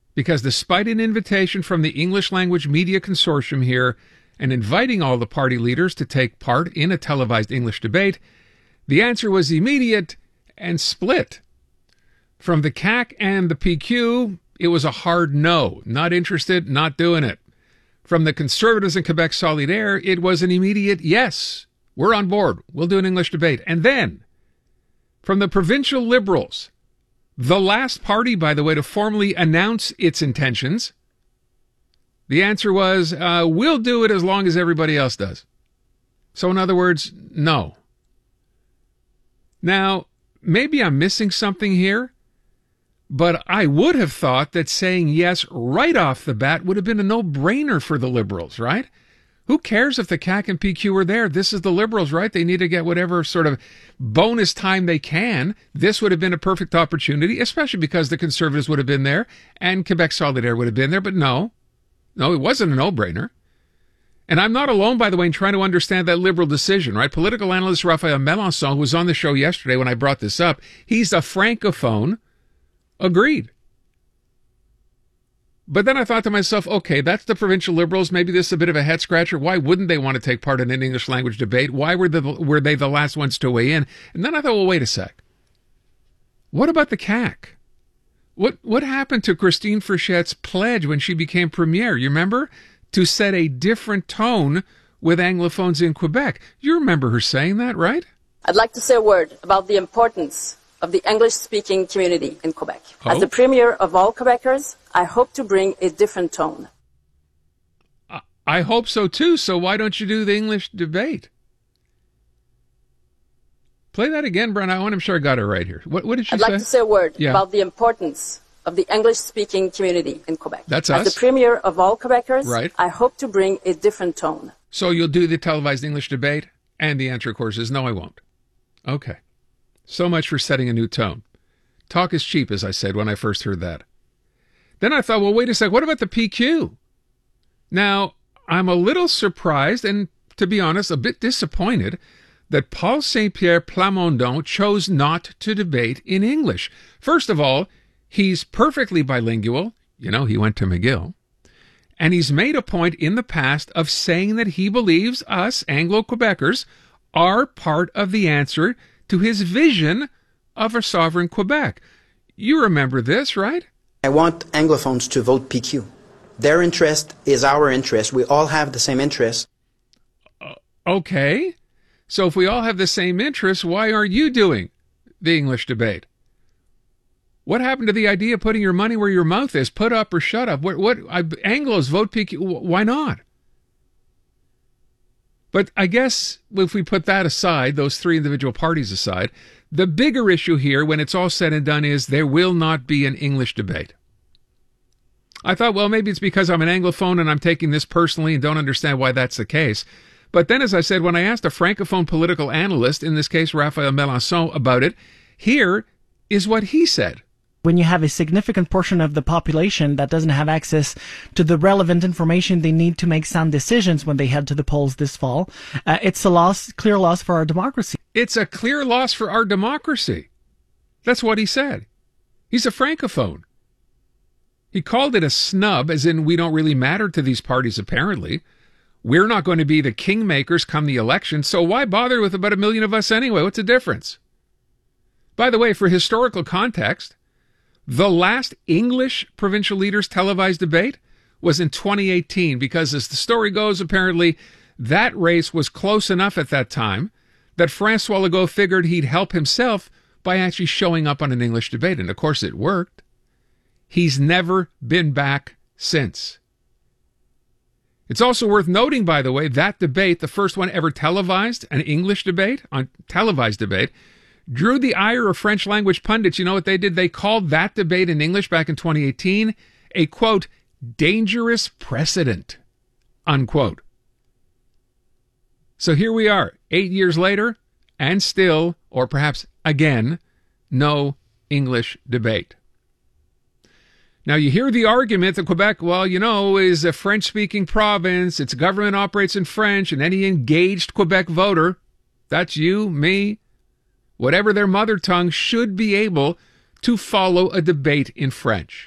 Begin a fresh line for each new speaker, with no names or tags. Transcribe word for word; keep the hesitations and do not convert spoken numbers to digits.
Because despite an invitation from the English Language Media Consortium here and inviting all the party leaders to take part in a televised English debate, the answer was immediate and split. From the C A Q and the P Q, it was a hard no. Not interested, not doing it. From the Conservatives in Quebec Solidaire, it was an immediate yes. We're on board. We'll do an English debate. And then, from the Provincial Liberals, the last party, by the way, to formally announce its intentions, the answer was, uh, we'll do it as long as everybody else does. So in other words, no. Now, maybe I'm missing something here, but I would have thought that saying yes right off the bat would have been a no-brainer for the Liberals, right? Who cares if the C A Q and P Q were there? This is the Liberals, right? They need to get whatever sort of bonus time they can. This would have been a perfect opportunity, especially because the Conservatives would have been there and Quebec Solidaire would have been there. But no, no, it wasn't a no-brainer. And I'm not alone, by the way, in trying to understand that Liberal decision, right? Political analyst Raphael Melançon, who was on the show yesterday when I brought this up, he's a Francophone, agreed. But then I thought to myself, okay, that's the provincial Liberals. Maybe this is a bit of a head scratcher. Why wouldn't they want to take part in an English language debate? Why were, the, were they the last ones to weigh in? And then I thought, well, wait a sec. What about the C A Q? What, what happened to Christine Frichette's pledge when she became premier? You remember? To set a different tone with Anglophones in Quebec. You remember her saying that, right?
I'd like to say a word about the importance of the English-speaking community in Quebec.
Oh?
As the premier of all Quebecers, I hope to bring a different tone.
I, I hope so too, so why don't you do the English debate? Play that again, Brent. I want to make sure I got it right here. What, what did she
I'd
say?
I'd like to say a word
yeah.
about the importance of the English-speaking community in Quebec.
That's
us. As the premier of all Quebecers,
right.
I hope to bring a different tone.
So you'll do the televised English debate? And the answer, of course, is no, I won't. Okay. So much for setting a new tone. Talk is cheap, as I said when I first heard that. Then I thought, well, wait a sec, what about the P Q? Now, I'm a little surprised and, to be honest, a bit disappointed that Paul Saint-Pierre Plamondon chose not to debate in English. First of all, he's perfectly bilingual. You know, he went to McGill. And he's made a point in the past of saying that he believes us, Anglo-Quebecers, are part of the answer to his vision of a sovereign Quebec. You remember this, right?
I want Anglophones to vote P Q. Their interest is our interest. We all have the same interest.
Uh, okay. So if we all have the same interest, why aren't you doing the English debate? What happened to the idea of putting your money where your mouth is? Put up or shut up. What, what I, Anglos vote P Q. Why not? But I guess if we put that aside, those three individual parties aside, the bigger issue here, when it's all said and done, is there will not be an English debate. I thought, well, maybe it's because I'm an Anglophone and I'm taking this personally and don't understand why that's the case. But then, as I said, when I asked a Francophone political analyst, in this case Raphael Melançon, about it, here is what he said.
When you have a significant portion of the population that doesn't have access to the relevant information they need to make sound decisions when they head to the polls this fall, uh, it's a loss, clear loss for our democracy.
It's a clear loss for our democracy. That's what he said. He's a Francophone. He called it a snub, as in we don't really matter to these parties, apparently. We're not going to be the kingmakers come the election, so why bother with about a million of us anyway? What's the difference? By the way, for historical context, the last English provincial leaders televised debate was in twenty eighteen, because as the story goes, apparently that race was close enough at that time that Francois Legault figured he'd help himself by actually showing up on an English debate. And of course it worked. He's never been back since. It's also worth noting, by the way, that debate, the first one ever televised, an English debate, on televised debate, drew the ire of French language pundits. You know what they did? They called that debate in English back in twenty eighteen a, quote, dangerous precedent, unquote. So here we are, eight years later, and still, or perhaps again, no English debate. Now, you hear the argument that Quebec, well, you know, is a French-speaking province, its government operates in French, and any engaged Quebec voter, that's you, me, whatever their mother tongue, should be able to follow a debate in French.